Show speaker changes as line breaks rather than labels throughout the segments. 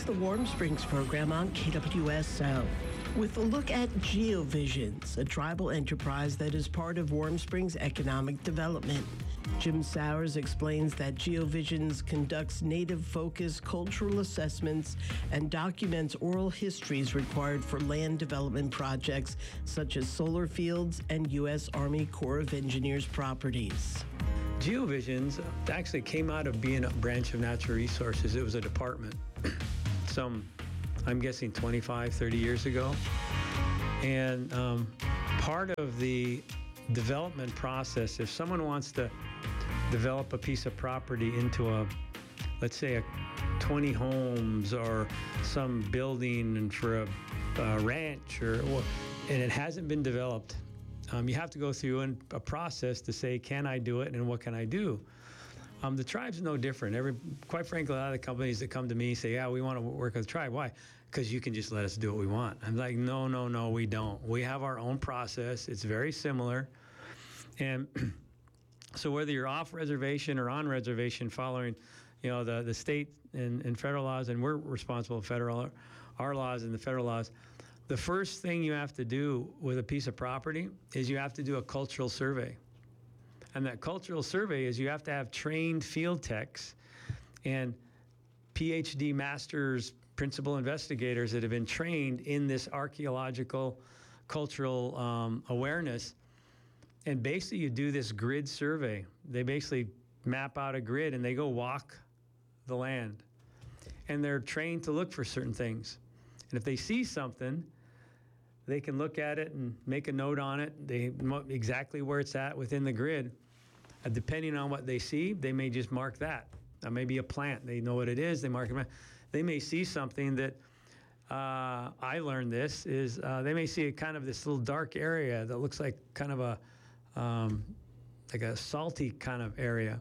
is the Warm Springs program on KWSO with a look at GeoVisions, a tribal enterprise that is part of Warm Springs economic development. Jim Sowers explains that GeoVisions conducts native-focused cultural assessments and documents oral histories required for land development projects such as solar fields and U.S. Army Corps of Engineers properties.
GeoVisions actually came out of being a branch of natural resources. It was a department I'm guessing 25, 30 years ago. And part of the development process, if someone wants to develop a piece of property into let's say 20 homes or some building and for a ranch and it hasn't been developed, you have to go through a process to say, can I do it and what can I do? The tribe's no different. Quite frankly, a lot of the companies that come to me say, yeah, we want to work with the tribe. Why? Because you can just let us do what we want. I'm like, no, we don't. We have our own process. It's very similar. And so whether you're off reservation or on reservation following, the state and federal laws, and we're responsible for our laws and the federal laws, the first thing you have to do with a piece of property is you have to do a cultural survey. And that cultural survey is you have to have trained field techs and PhD masters, principal investigators that have been trained in this archaeological, cultural awareness. And basically you do this grid survey. They basically map out a grid and they go walk the land. And they're trained to look for certain things. And if they see something, they can look at it and make a note on it. They know exactly where it's at within the grid. Depending on what they see, they may just mark that. Maybe a plant, they know what it is, they mark it. They may see something that, I learned this, is they may see kind of this little dark area that looks like kind of like a salty kind of area.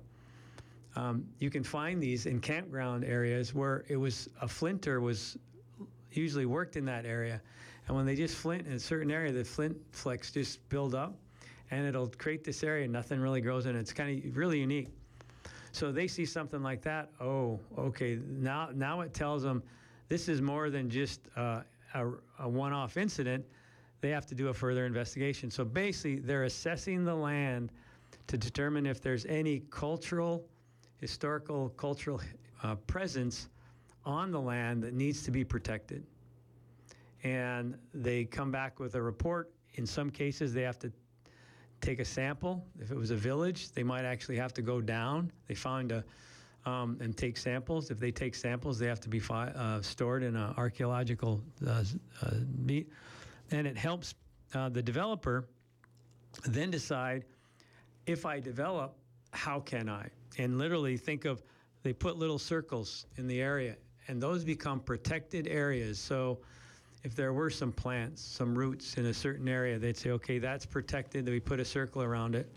You can find these in campground areas where a flinter was usually worked in that area. And when they just flint in a certain area, the flint flecks just build up and it'll create this area. Nothing really grows in it. It's kind of really unique. So they see something like that. Oh, okay. Now it tells them this is more than just a one-off incident. They have to do a further investigation. So basically, they're assessing the land to determine if there's any historical cultural presence on the land that needs to be protected. And they come back with a report. In some cases, they have to take a sample. If it was a village, they might actually have to go down. They find and take samples. If they take samples, they have to be stored in an archaeological meet. And it helps the developer then decide, if I develop, how can I? And literally they put little circles in the area, and those become protected areas. So if there were some plants, some roots in a certain area, they'd say, okay, that's protected. We put a circle around it.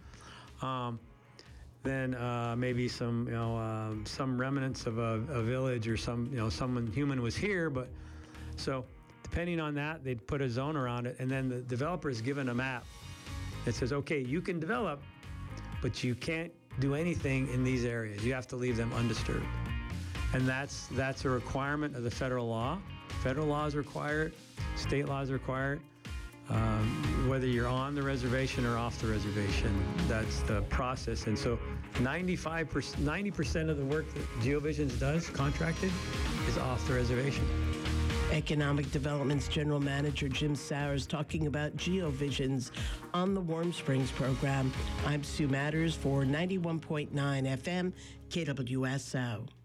Then maybe some remnants of a village or someone human was here. But so depending on that, they'd put a zone around it. And then the developer is given a map that says, okay, you can develop, but you can't do anything in these areas. You have to leave them undisturbed. And that's a requirement of the federal law. Federal laws require it, state laws require it. Whether you're on the reservation or off the reservation, that's the process. And so 90% of the work that GeoVisions does, contracted, is off the reservation.
Economic Development's General Manager Jim Sowers talking about GeoVisions on the Warm Springs program. I'm Sue Matters for 91.9 FM, KWSO.